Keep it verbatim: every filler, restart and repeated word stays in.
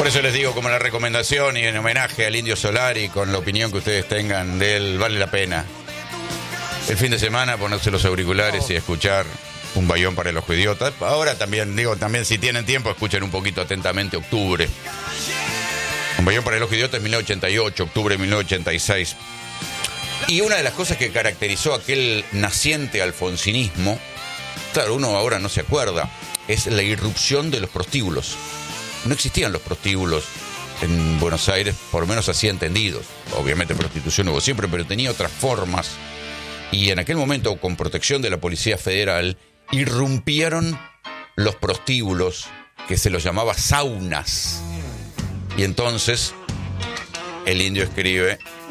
Por eso les digo, como la recomendación y en homenaje al Indio Solari, con la opinión que ustedes tengan de él, vale la pena el fin de semana ponerse los auriculares y escuchar Un Bayón para el Ojo Idiota. Ahora también, digo, también si tienen tiempo, escuchen un poquito atentamente Octubre. Un Bayón para el Ojo Idiota es mil novecientos ochenta y ocho, octubre de mil novecientos ochenta y seis. Y una de las cosas que caracterizó aquel naciente alfonsinismo, claro, uno ahora no se acuerda, es la irrupción de los prostíbulos. No existían los prostíbulos en Buenos Aires, por lo menos así entendidos. Obviamente prostitución hubo siempre, pero tenía otras formas. Y en aquel momento, con protección de la Policía Federal, irrumpieron los prostíbulos, que se los llamaba saunas. Y entonces el Indio escribe